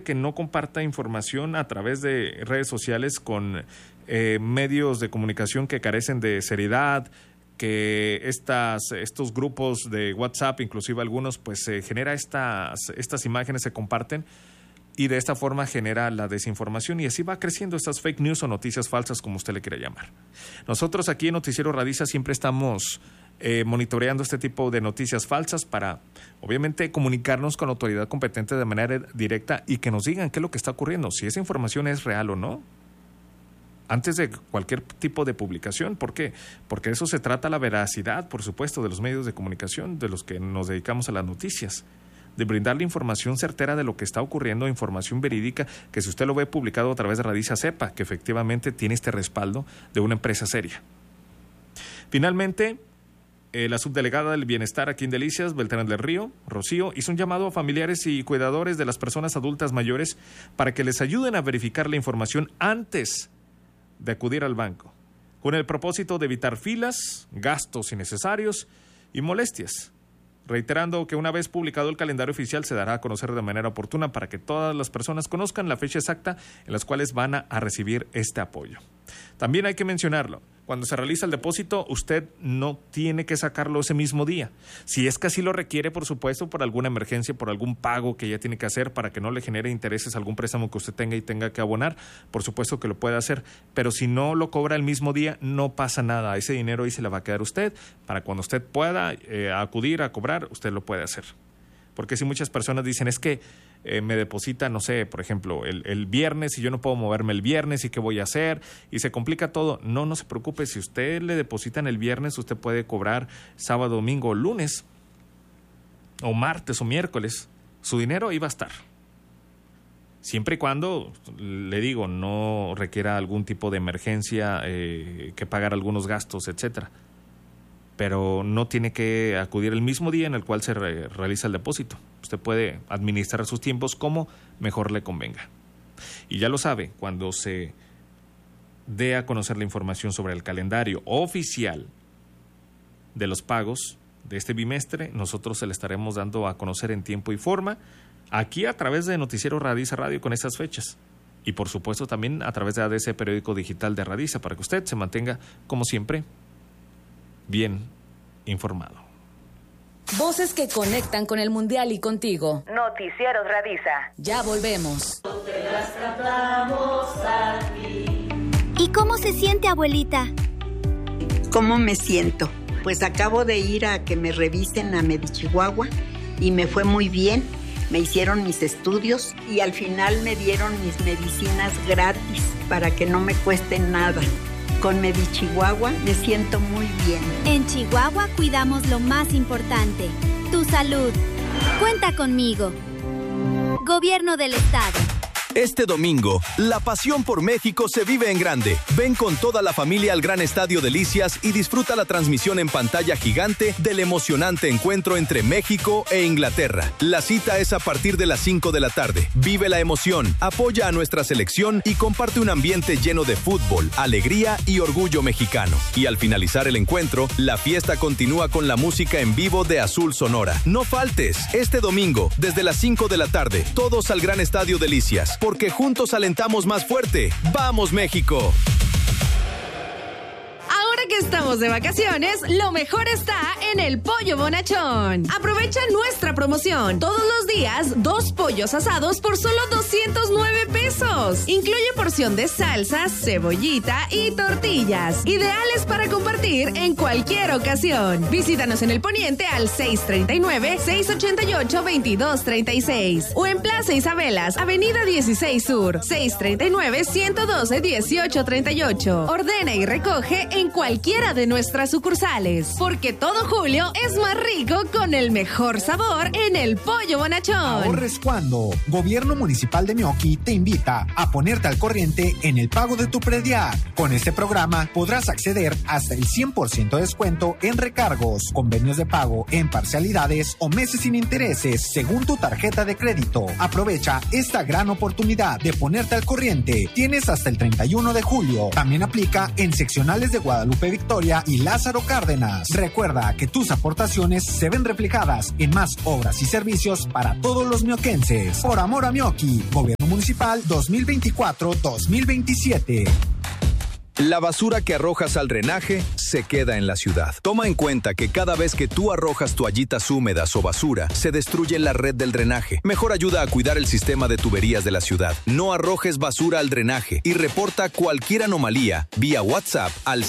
que no comparta información a través de redes sociales con medios de comunicación que carecen de seriedad, que estos grupos de WhatsApp, inclusive algunos, pues se genera estas imágenes, se comparten y de esta forma genera la desinformación y así va creciendo estas fake news o noticias falsas, como usted le quiera llamar. Nosotros aquí en Noticiero Radiza siempre estamos monitoreando este tipo de noticias falsas para, obviamente, comunicarnos con la autoridad competente de manera directa y que nos digan qué es lo que está ocurriendo, si esa información es real o no, antes de cualquier tipo de publicación. ¿Por qué? Porque de eso se trata la veracidad, por supuesto, de los medios de comunicación, de los que nos dedicamos a las noticias, de brindarle información certera de lo que está ocurriendo, información verídica, que si usted lo ve publicado a través de Radiza, sepa que efectivamente tiene este respaldo de una empresa seria. Finalmente, la subdelegada del Bienestar aquí en Delicias, Beltrán del Río, Rocío, hizo un llamado a familiares y cuidadores de las personas adultas mayores para que les ayuden a verificar la información antes de acudir al banco, con el propósito de evitar filas, gastos innecesarios y molestias, reiterando que una vez publicado el calendario oficial se dará a conocer de manera oportuna para que todas las personas conozcan la fecha exacta en las cuales van a recibir este apoyo. También hay que mencionarlo, cuando se realiza el depósito, usted no tiene que sacarlo ese mismo día. Si es que así lo requiere, por supuesto, por alguna emergencia, por algún pago que ya tiene que hacer para que no le genere intereses a algún préstamo que usted tenga y tenga que abonar, por supuesto que lo puede hacer. Pero si no lo cobra el mismo día, no pasa nada. Ese dinero ahí se le va a quedar a usted para cuando usted pueda acudir a cobrar, usted lo puede hacer. Porque si muchas personas dicen, es que me depositan, no sé, por ejemplo, el viernes y yo no puedo moverme el viernes y qué voy a hacer y se complica todo. No se preocupe, si usted le depositan el viernes, usted puede cobrar sábado, domingo o lunes o martes o miércoles. Su dinero ahí va a estar. Siempre y cuando, le digo, no requiera algún tipo de emergencia, que pagar algunos gastos, etcétera. Pero no tiene que acudir el mismo día en el cual se realiza el depósito. Usted puede administrar sus tiempos como mejor le convenga. Y ya lo sabe, cuando se dé a conocer la información sobre el calendario oficial de los pagos de este bimestre, nosotros se le estaremos dando a conocer en tiempo y forma, aquí a través de Noticiero Radiza Radio con estas fechas. Y por supuesto también a través de ADC Periódico Digital de Radiza, para que usted se mantenga, como siempre, bien informado. Voces que conectan con el Mundial y contigo. Noticieros Radiza. Ya volvemos. ¿Y cómo se siente, abuelita? ¿Cómo me siento? Pues acabo de ir a que me revisen a Medichihuahua y me fue muy bien. Me hicieron mis estudios y al final me dieron mis medicinas gratis para que no me cueste nada. Con Medichihuahua me siento muy bien. En Chihuahua cuidamos lo más importante, tu salud. Cuenta conmigo. Gobierno del Estado. Este domingo, la pasión por México se vive en grande. Ven con toda la familia al Gran Estadio Delicias y disfruta la transmisión en pantalla gigante del emocionante encuentro entre México e Inglaterra. La cita es a partir de las 5 de la tarde. Vive la emoción, apoya a nuestra selección y comparte un ambiente lleno de fútbol, alegría y orgullo mexicano. Y al finalizar el encuentro, la fiesta continúa con la música en vivo de Azul Sonora. No faltes, este domingo, desde las 5 de la tarde, todos al Gran Estadio Delicias. Porque juntos alentamos más fuerte. ¡Vamos, México! Ahora que estamos de vacaciones, lo mejor está en el Pollo Bonachón. Aprovecha nuestra promoción. Todos los días, 2 pollos asados por solo 209 pesos. Incluye porción de salsas, cebollita y tortillas. Ideales para compartir en cualquier ocasión. Visítanos en el Poniente al 639-688-2236 o en Plaza Isabelas, Avenida 16 Sur, 639-112-1838. Ordena y recoge en cualquiera de nuestras sucursales, porque todo julio es más rico con el mejor sabor en el Pollo Bonachón. Ahorres cuando Gobierno Municipal de Meoqui te invita a ponerte al corriente en el pago de tu predial. Con este programa podrás acceder hasta el 100% de descuento en recargos, convenios de pago en parcialidades o meses sin intereses según tu tarjeta de crédito. Aprovecha esta gran oportunidad de ponerte al corriente. Tienes hasta el 31 de julio. También aplica en seccionales de Guadalupe Victoria y Lázaro Cárdenas. Recuerda que tus aportaciones se ven reflejadas en más obras y servicios para todos los mioquenses. Por amor a Mioqui, Gobierno Municipal 2024-2027. La basura que arrojas al drenaje se queda en la ciudad. Toma en cuenta que cada vez que tú arrojas toallitas húmedas o basura, se destruye la red del drenaje. Mejor ayuda a cuidar el sistema de tuberías de la ciudad. No arrojes basura al drenaje y reporta cualquier anomalía vía WhatsApp al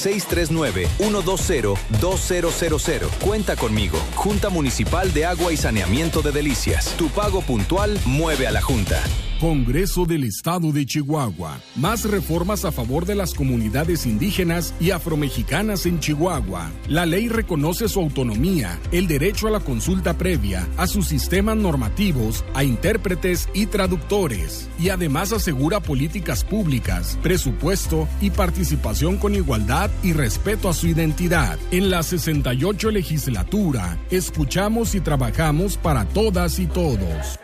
639-120-2000. Cuenta conmigo. Junta Municipal de Agua y Saneamiento de Delicias. Tu pago puntual mueve a la Junta. Congreso del Estado de Chihuahua. Más reformas a favor de las comunidades indígenas y afromexicanas en Chihuahua. La ley reconoce su autonomía, el derecho a la consulta previa, a sus sistemas normativos, a intérpretes y traductores. Y además asegura políticas públicas, presupuesto y participación con igualdad y respeto a su identidad. En la 68 legislatura, escuchamos y trabajamos para todas y todos.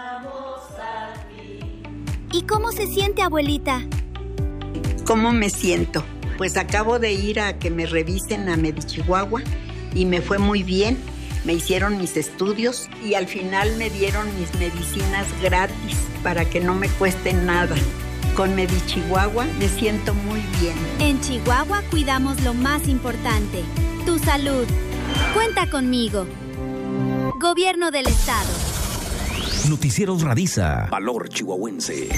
¿Y cómo se siente, abuelita? ¿Cómo me siento? Pues acabo de ir a que me revisen a Medichihuahua y me fue muy bien. Me hicieron mis estudios y al final me dieron mis medicinas gratis para que no me cuesten nada. Con Medichihuahua me siento muy bien. En Chihuahua cuidamos lo más importante, tu salud. Cuenta conmigo. Gobierno del Estado. Noticieros Radiza. Valor chihuahuense.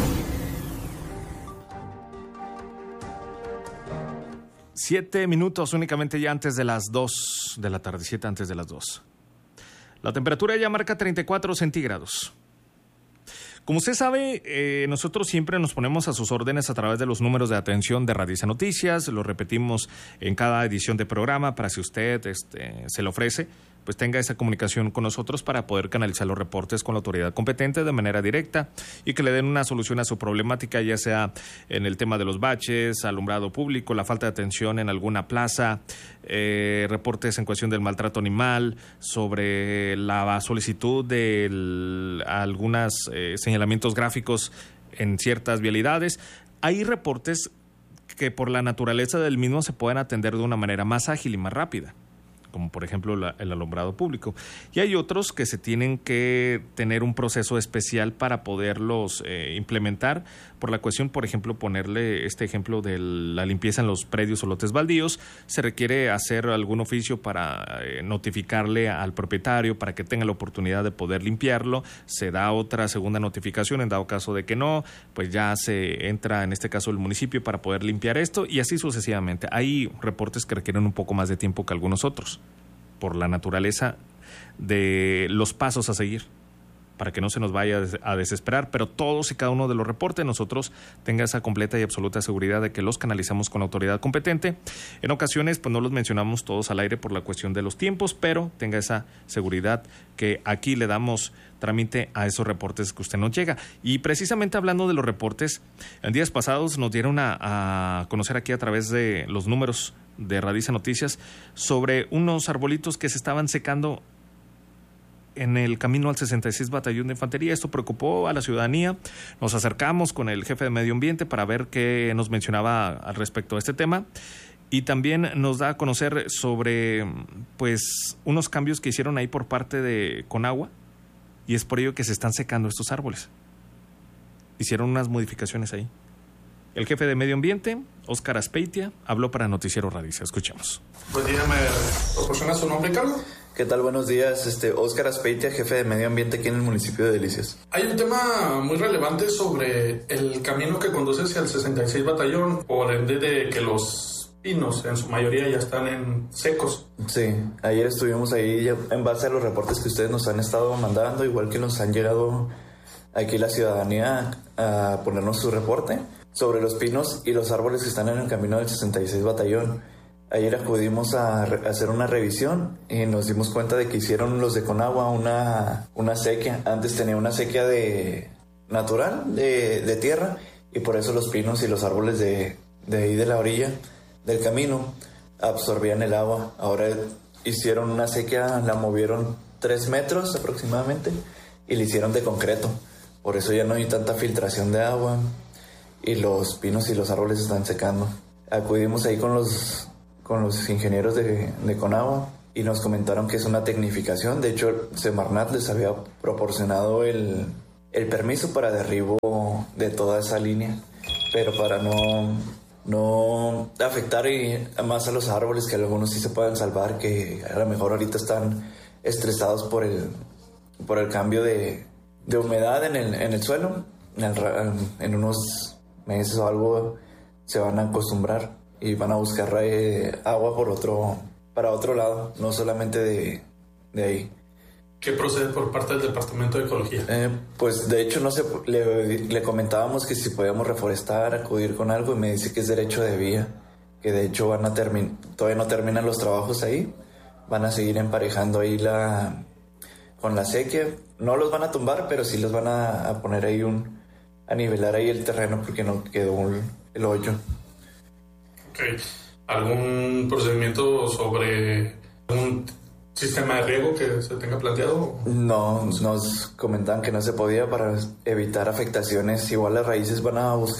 Siete minutos únicamente ya antes de las 2 de la tarde, 7 antes de las 2. La temperatura ya marca 34 centígrados. Como usted sabe, nosotros siempre nos ponemos a sus órdenes a través de los números de atención de Radiza Noticias. Lo repetimos en cada edición de programa para si usted se le ofrece, pues tenga esa comunicación con nosotros para poder canalizar los reportes con la autoridad competente de manera directa y que le den una solución a su problemática, ya sea en el tema de los baches, alumbrado público, la falta de atención en alguna plaza, reportes en cuestión del maltrato animal, sobre la solicitud de algunos señalamientos gráficos en ciertas vialidades. Hay reportes que por la naturaleza del mismo se pueden atender de una manera más ágil y más rápida, como por ejemplo el alumbrado público. Y hay otros que se tienen que tener un proceso especial para poderlos implementar, por la cuestión, por ejemplo, ponerle este ejemplo de la limpieza en los predios o lotes baldíos. Se requiere hacer algún oficio para notificarle al propietario para que tenga la oportunidad de poder limpiarlo. Se da otra segunda notificación, en dado caso de que no, pues ya se entra, en este caso, el municipio para poder limpiar esto y así sucesivamente. Hay reportes que requieren un poco más de tiempo que algunos otros, por la naturaleza de los pasos a seguir, para que no se nos vaya a desesperar, pero todos y cada uno de los reportes nosotros tenga esa completa y absoluta seguridad de que los canalizamos con la autoridad competente. En ocasiones pues no los mencionamos todos al aire por la cuestión de los tiempos, pero tenga esa seguridad que aquí le damos trámite a esos reportes que usted nos llega. Y precisamente hablando de los reportes, en días pasados nos dieron a conocer aquí a través de los números de Radiza Noticias sobre unos arbolitos que se estaban secando en el camino al 66 Batallón de Infantería. Esto preocupó a la ciudadanía. Nos acercamos con el jefe de Medio Ambiente para ver qué nos mencionaba al respecto de este tema. Y también nos da a conocer sobre pues unos cambios que hicieron ahí por parte de Conagua, y es por ello que se están secando estos árboles. Hicieron unas modificaciones ahí. El jefe de Medio Ambiente, Óscar Azpeitia, habló para Noticiero Radiza. Escuchemos. Buen día, ¿me proporciona su nombre, Carlos? ¿Qué tal? Buenos días, Óscar Azpeitia, jefe de Medio Ambiente aquí en el municipio de Delicias. Hay un tema muy relevante sobre el camino que conduce hacia el 66 Batallón, por ende de que los pinos en su mayoría ya están secos. Sí, ayer estuvimos ahí en base a los reportes que ustedes nos han estado mandando, igual que nos han llegado aquí la ciudadanía a ponernos su reporte sobre los pinos y los árboles que están en el camino del 66 Batallón. Ayer acudimos a hacer una revisión y nos dimos cuenta de que hicieron los de Conagua una sequía. Antes tenía una sequía de natural de tierra, y por eso los pinos y los árboles de ahí de la orilla del camino absorbían el agua. Ahora hicieron una sequía, la movieron 3 metros aproximadamente y la hicieron de concreto. Por eso ya no hay tanta filtración de agua y los pinos y los árboles están secando. Acudimos ahí con los ingenieros de Conagua y nos comentaron que es una tecnificación. De hecho, Semarnat les había proporcionado el permiso para derribo de toda esa línea, pero para no afectar más a los árboles, que algunos sí se puedan salvar, que a lo mejor ahorita están estresados por el cambio de humedad en el suelo. En unos meses o algo se van a acostumbrar y van a buscar agua para otro lado, no solamente de ahí. ¿Qué procede por parte del Departamento de Ecología? Pues de hecho le comentábamos que si podíamos reforestar, acudir con algo, y me dice que es derecho de vía, que de hecho todavía no terminan los trabajos ahí, van a seguir emparejando ahí con la sequía. No los van a tumbar, pero sí los van a poner ahí a nivelar ahí el terreno porque no quedó el hoyo. Okay. ¿Algún procedimiento sobre un sistema de riego que se tenga planteado? No, nos comentaban que no se podía para evitar afectaciones. Igual las raíces se van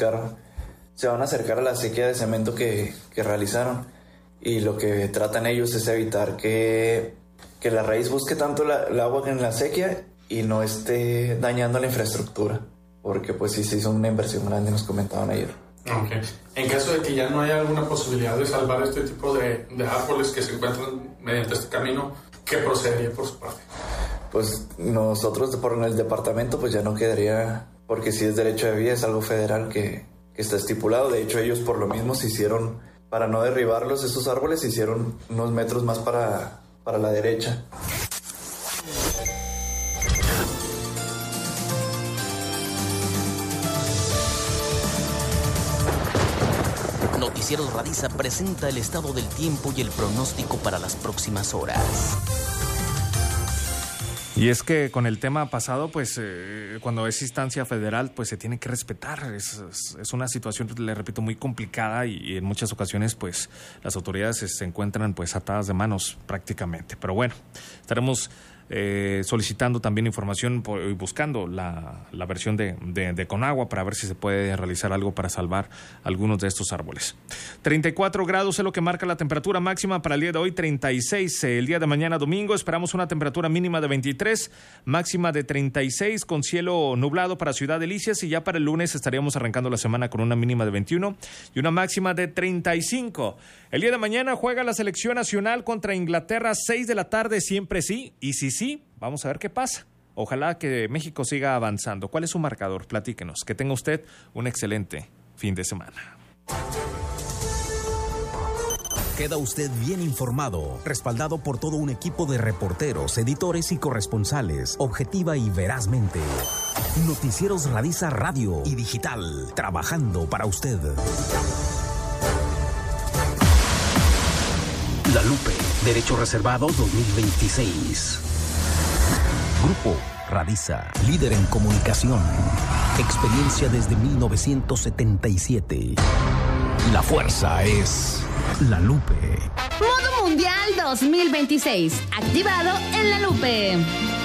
a acercar a la sequía de cemento que realizaron, y lo que tratan ellos es evitar que la raíz busque tanto el agua en la sequía y no esté dañando la infraestructura, porque pues sí se hizo una inversión grande, nos comentaban ayer. Okay. En caso de que ya no haya alguna posibilidad de salvar este tipo de árboles que se encuentran mediante este camino, ¿qué procedería por su parte? Pues nosotros por el departamento pues ya no quedaría, porque si es derecho de vía, es algo federal que está estipulado. De hecho, ellos por lo mismo se hicieron, para no derribarlos esos árboles, se hicieron unos metros más para la derecha. Noticieros Radiza presenta el estado del tiempo y el pronóstico para las próximas horas. Y es que con el tema pasado, pues cuando es instancia federal, pues se tiene que respetar. Es una situación, le repito, muy complicada, y en muchas ocasiones pues las autoridades se encuentran pues atadas de manos prácticamente. Pero bueno, estaremos solicitando también información y buscando la versión de Conagua para ver si se puede realizar algo para salvar algunos de estos árboles. 34 grados es lo que marca la temperatura máxima para el día de hoy, 36 el día de mañana domingo. Esperamos una temperatura mínima de 23, máxima de 36 con cielo nublado para Ciudad Delicias, y ya para el lunes estaríamos arrancando la semana con una mínima de 21 y una máxima de 35. El día de mañana juega la selección nacional contra Inglaterra, 6 de la tarde, siempre sí, y sí, vamos a ver qué pasa. Ojalá que México siga avanzando. ¿Cuál es su marcador? Platíquenos. Que tenga usted un excelente fin de semana. Queda usted bien informado, respaldado por todo un equipo de reporteros, editores y corresponsales, objetiva y verazmente. Noticieros Radiza Radio y Digital, trabajando para usted. La Lupe, Derecho Reservado 2026. Grupo Radiza, líder en comunicación. Experiencia desde 1977. La fuerza es La Lupe. Modo Mundial 2026, activado en La Lupe.